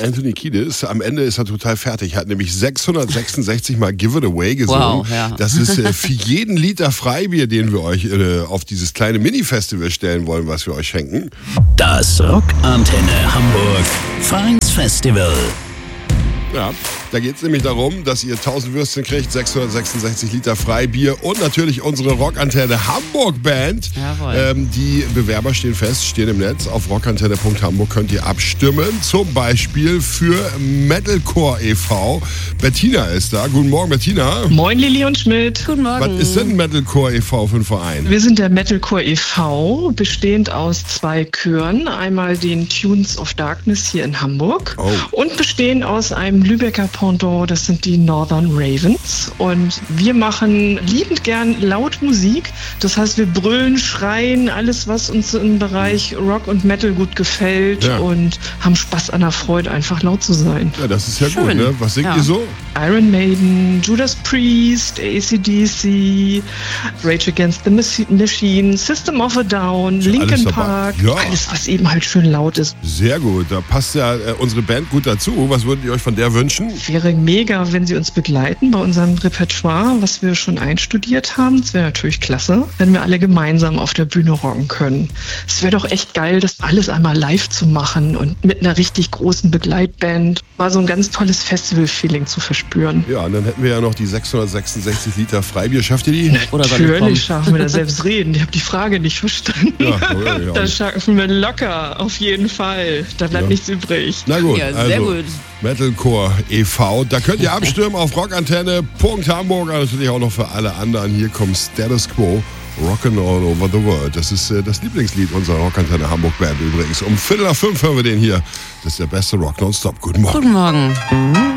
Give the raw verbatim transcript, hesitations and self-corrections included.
Anthony Kiedis. Am Ende ist er total fertig. Er hat nämlich sechshundertsechsundsechzig Mal Give It Away gesungen. Wow, ja. Das ist äh, für jeden Liter Freibier, den wir euch äh, auf dieses kleine Mini-Festival stellen wollen, was wir euch schenken. Das Rockantenne Hamburg Vereinsfestival. Ja, da geht es nämlich darum, dass ihr tausend Würstchen kriegt, sechshundertsechsundsechzig Liter Freibier und natürlich unsere Rockantenne Hamburg Band. Jawohl. Ähm, die Bewerber stehen fest, stehen im Netz. Auf rockantenne punkt hamburg könnt ihr abstimmen. Zum Beispiel für Metalcore e V. Bettina ist da. Guten Morgen, Bettina. Moin, Lili und Schmidt. Guten Morgen. Was ist denn Metalcore e V für ein Verein? Wir sind der Metalcore e V, bestehend aus zwei Chören. Einmal den Tunes of Darkness hier in Hamburg Oh. und bestehen aus einem Lübecker Pendant, das sind die Northern Ravens. Und wir machen liebend gern laut Musik. Das heißt, wir brüllen, schreien, alles, was uns im Bereich Rock und Metal gut gefällt Ja. und haben Spaß an der Freude, einfach laut zu sein. Ja, das ist ja Schön. gut, ne? Was singt Ja. ihr so? Iron Maiden, Judas Priest, A C D C, Rage Against the Machine, System of a Down, Ist alles Linkin dabei. Park, Ja. alles, was eben halt schön laut ist. Sehr gut, da passt ja äh, unsere Band gut dazu. Was würdet ihr euch von der wünschen? Wäre mega, wenn Sie uns begleiten bei unserem Repertoire, was wir schon einstudiert haben. Das wäre natürlich klasse, wenn wir alle gemeinsam auf der Bühne rocken können. Es wäre doch echt geil, das alles einmal live zu machen und mit einer richtig großen Begleitband mal so ein ganz tolles Festival-Feeling zu verspüren. Ja, und dann hätten wir ja noch die sechshundertsechsundsechzig Liter Freibier. Schafft ihr die? Oder soll ich kommen? Natürlich schaffen wir das selbst reden. Ich habe die Frage nicht verstanden. Ja, ja, ja. Das schaffen wir locker, auf jeden Fall. Da bleibt Ja. nichts übrig. Na gut, Ja, sehr also gut. Metalcore e V. Da könnt ihr abstimmen auf rockantenne punkt hamburg. Natürlich auch noch für alle anderen. Hier kommt Status Quo, Rockin' All Over the World. Das ist äh, das Lieblingslied unserer Rockantenne Hamburg Band übrigens. Um Viertel nach fünf hören wir den hier. Das ist der beste Rock nonstop. Guten Morgen. Guten Morgen.